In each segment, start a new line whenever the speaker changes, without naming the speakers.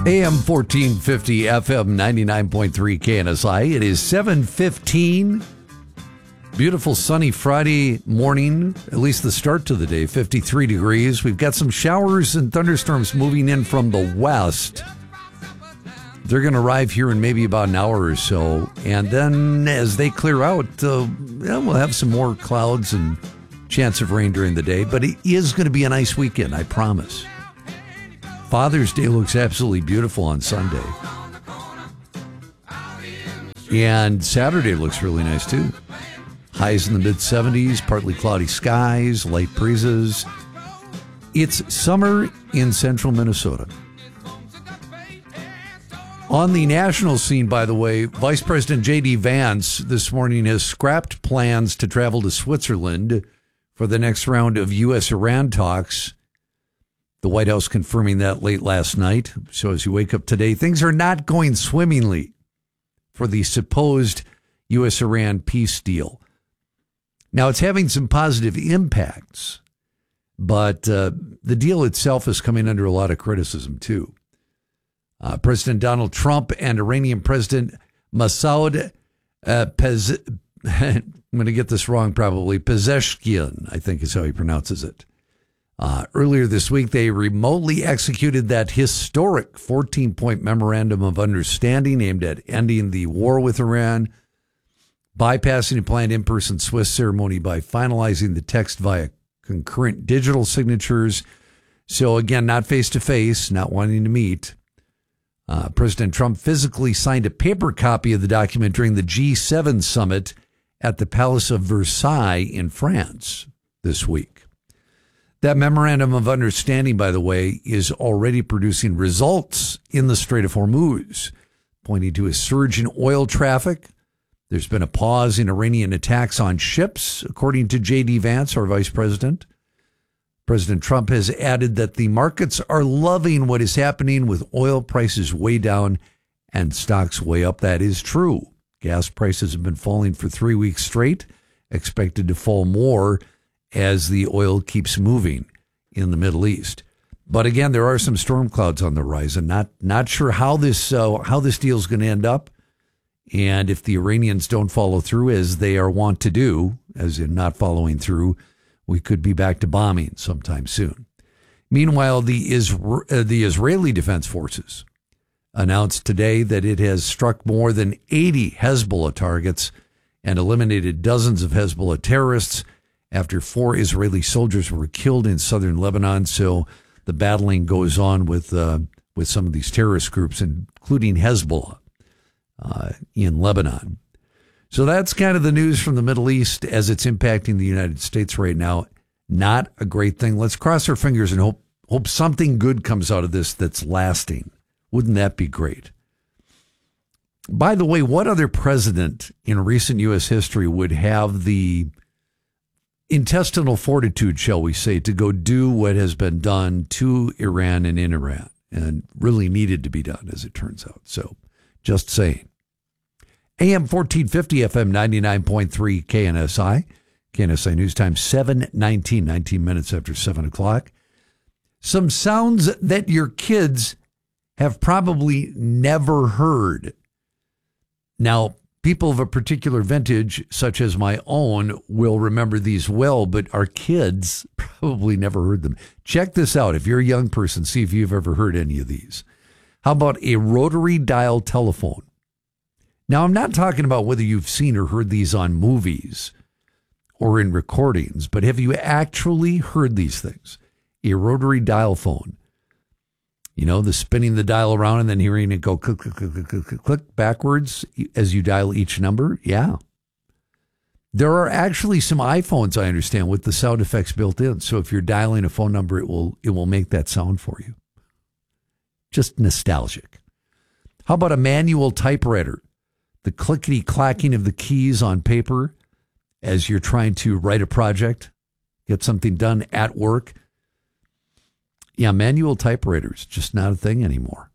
AM 1450, FM 99.3 KNSI. It is 7:15. Beautiful sunny Friday morning, at least the start to the day, 53 degrees. We've got some showers and thunderstorms moving in from the west. They're going to arrive here in maybe about an hour or so. And then as they clear out, we'll have some more clouds and chance of rain during the day. But it is going to be a nice weekend, I promise. Father's Day looks absolutely beautiful on Sunday. And Saturday looks really nice, too. Highs in the mid-70s, partly cloudy skies, light breezes. It's summer in central Minnesota. On the national scene, by the way, Vice President J.D. Vance this morning has scrapped plans to travel to Switzerland for the next round of U.S.-Iran talks. The White House confirming that late last night. So as you wake up today, things are not going swimmingly for the supposed U.S.-Iran peace deal. Now, it's having some positive impacts, but the deal itself is coming under a lot of criticism, too. President Donald Trump and Iranian President Masoud I'm going to get this wrong probably, Pezeshkian, I think is how he pronounces it. Earlier this week, they remotely executed that historic 14-point memorandum of understanding aimed at ending the war with Iran, bypassing a planned in-person Swiss ceremony by finalizing the text via concurrent digital signatures. So again, not face-to-face, not wanting to meet. President Trump physically signed a paper copy of the document during the G7 summit at the Palace of Versailles in France this week. That memorandum of understanding, by the way, is already producing results in the Strait of Hormuz, pointing to a surge in oil traffic. There's been a pause in Iranian attacks on ships, according to J.D. Vance, our vice president. President Trump has added that the markets are loving what is happening with oil prices way down and stocks way up. That is true. Gas prices have been falling for 3 weeks straight, expected to fall more as the oil keeps moving in the Middle East. But again, there are some storm clouds on the horizon. Not sure how this deal is going to end up. And if the Iranians don't follow through as they are wont to do, as in not following through, we could be back to bombing sometime soon. Meanwhile, the Israeli Defense Forces announced today that it has struck more than 80 Hezbollah targets and eliminated dozens of Hezbollah terrorists after 4 Israeli soldiers were killed in southern Lebanon. So the battling goes on with some of these terrorist groups, including Hezbollah in Lebanon. So that's kind of the news from the Middle East as it's impacting the United States right now. Not a great thing. Let's cross our fingers and hope something good comes out of this that's lasting. Wouldn't that be great? By the way, what other president in recent U.S. history would have the intestinal fortitude, shall we say, to go do what has been done to Iran and in Iran, and really needed to be done, as it turns out? So, just saying. AM 1450, FM 99.3 KNSI. KNSI News Time 7:19, 19 minutes after 7 o'clock. Some sounds that your kids have probably never heard. Now, people of a particular vintage, such as my own, will remember these well, but our kids probably never heard them. Check this out. If you're a young person, see if you've ever heard any of these. How about a rotary dial telephone? Now, I'm not talking about whether you've seen or heard these on movies or in recordings, but have you actually heard these things? A rotary dial phone. You know, the spinning the dial around and then hearing it go click, click, click, click, click, click, click backwards as you dial each number? Yeah. There are actually some iPhones, I understand, with the sound effects built in. So if you're dialing a phone number, it will make that sound for you. Just nostalgic. How about a manual typewriter? The clickety-clacking of the keys on paper as you're trying to write a project, get something done at work. Yeah, manual typewriters, just not a thing anymore.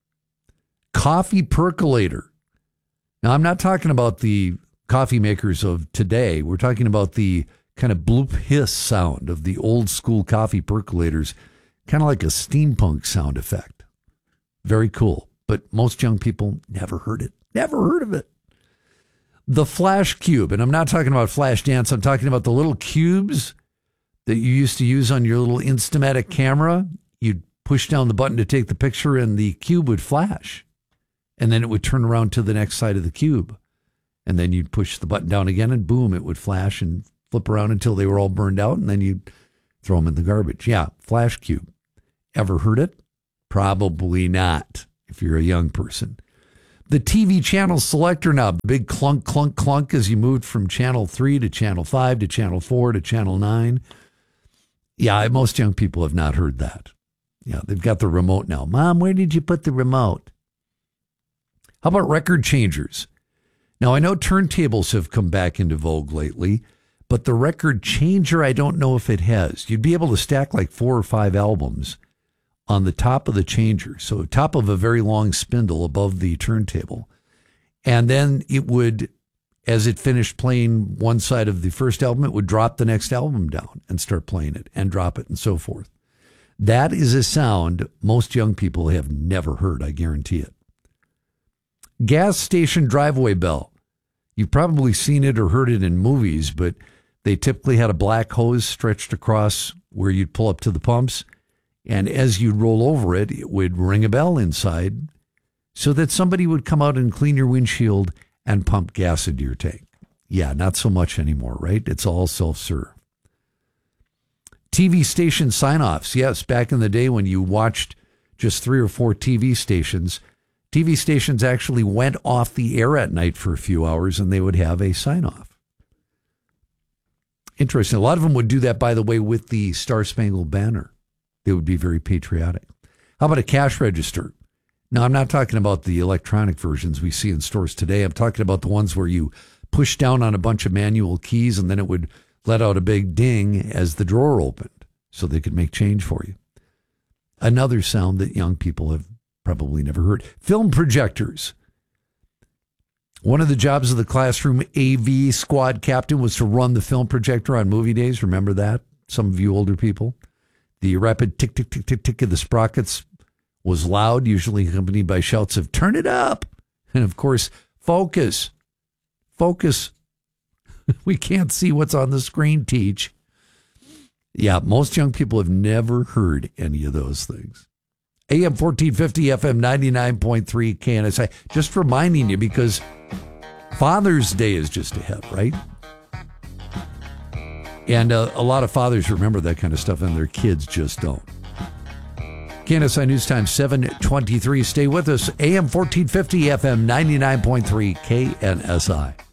Coffee percolator. Now, I'm not talking about the coffee makers of today. We're talking about the kind of bloop hiss sound of the old school coffee percolators, kind of like a steampunk sound effect. Very cool. But most young people never heard it. Never heard of it. The Flash Cube. And I'm not talking about Flash Dance. I'm talking about the little cubes that you used to use on your little Instamatic camera. You'd push down the button to take the picture and the cube would flash. And then it would turn around to the next side of the cube. And then you'd push the button down again and boom, it would flash and flip around until they were all burned out. And then you'd throw them in the garbage. Yeah, Flash Cube. Ever heard it? Probably not if you're a young person. The TV channel selector knob, the big clunk, clunk, clunk as you moved from channel 3 to channel 5 to channel 4 to channel 9. Yeah, most young people have not heard that. Yeah, they've got the remote now. Mom, where did you put the remote? How about record changers? Now, I know turntables have come back into vogue lately, but the record changer, I don't know if it has. You'd be able to stack like 4 or 5 albums on the top of the changer. So top of a very long spindle above the turntable. And then it would, as it finished playing one side of the first album, it would drop the next album down and start playing it and drop it and so forth. That is a sound most young people have never heard, I guarantee it. Gas station driveway bell. You've probably seen it or heard it in movies, but they typically had a black hose stretched across where you'd pull up to the pumps. And as you'd roll over it, it would ring a bell inside so that somebody would come out and clean your windshield and pump gas into your tank. Yeah, not so much anymore, right? It's all self-serve. TV station sign-offs. Yes, back in the day when you watched just 3 or 4 TV stations actually went off the air at night for a few hours and they would have a sign-off. Interesting. A lot of them would do that, by the way, with the Star-Spangled Banner. They would be very patriotic. How about a cash register? Now, I'm not talking about the electronic versions we see in stores today. I'm talking about the ones where you push down on a bunch of manual keys and then it would let out a big ding as the drawer opened so they could make change for you. Another sound that young people have probably never heard. Film projectors. One of the jobs of the classroom AV squad captain was to run the film projector on movie days. Remember that? Some of you older people. The rapid tick, tick, tick, tick, tick of the sprockets was loud, usually accompanied by shouts of, turn it up. And of course, focus. Focus. We can't see what's on the screen, teach. Yeah, most young people have never heard any of those things. AM 1450, FM 99.3 KNSI. Just reminding you because Father's Day is just ahead, right? And a lot of fathers remember that kind of stuff, and their kids just don't. KNSI News Time, 7:23. Stay with us. AM 1450, FM 99.3 KNSI.